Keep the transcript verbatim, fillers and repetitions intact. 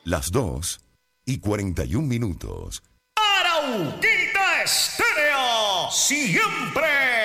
Las dos y cuarenta y un minutos. Arauquita Estéreo, siempre